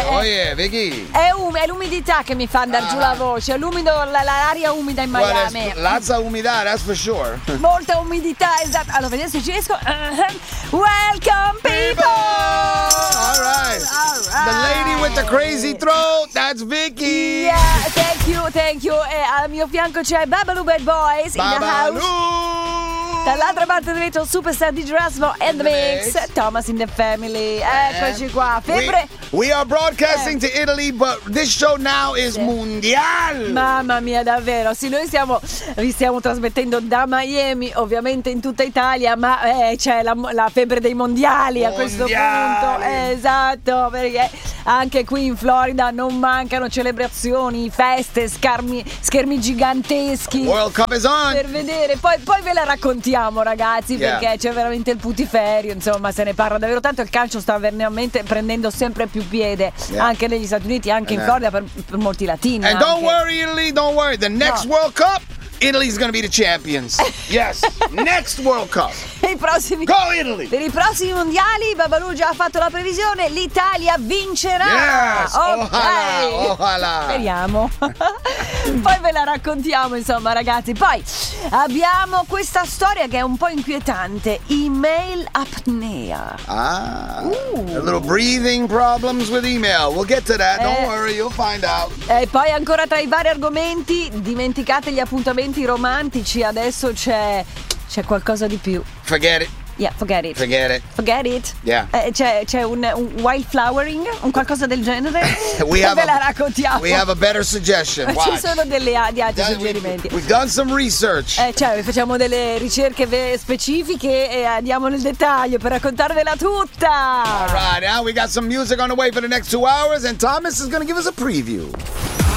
Oh yeah, Vicky. È l'umidità che mi fa andare giù la voce, è l'aria umida in Miami. Lazza umidità, that's for sure. Molta umidità, esatto. Allora, vediamo se ci riesco. Welcome people! All right. The lady with the crazy throat, that's Vicky. Yeah, thank you. E al mio fianco c'è Babalu Bad Boys in the house. Dall'altra parte del vetro Superstar di Erasmo and the Mix, Thomas in the Family. Eccoci qua. Febbre. We are broadcasting to Italy, but this show now is mondial. Mamma mia, davvero. Sì, noi vi stiamo trasmettendo da Miami, ovviamente in tutta Italia, ma c'è la febbre dei mondiali a questo punto. Esatto, perché anche qui in Florida non mancano celebrazioni, feste, schermi giganteschi. World Cup is on. Per vedere, poi ve la raccontiamo, ragazzi, perché c'è veramente il putiferio, insomma, se ne parla davvero tanto. Il calcio sta veramente prendendo sempre più piede, anche negli Stati Uniti, anche in Florida per molti latini. And don't worry, Italy, don't worry. The next World Cup, Italy's going to be the champions. Yes, next World Cup. Go Italy! Per i prossimi mondiali, Babalu già ha fatto la previsione, l'Italia vincerà. Yes, okay. ojalá. Speriamo. Poi ve la raccontiamo, insomma, ragazzi. Poi abbiamo questa storia che è un po' inquietante, email apnea. A little breathing problems with email. We'll get to that. Don't worry, you'll find out. E poi ancora tra i vari argomenti, dimenticate gli appuntamenti romantici, adesso c'è qualcosa di più. Forget it. Yeah, forget it. Forget it. Yeah. C'è un wildflowering, un qualcosa del genere. Ve la raccontiamo. We have a better suggestion. Ci sono di altri suggerimenti. We've done some research. Facciamo delle ricerche specifiche e andiamo nel dettaglio per raccontarvela tutta. All right, now we got some music on the way for the next 2 hours and Thomas is going to give us a preview.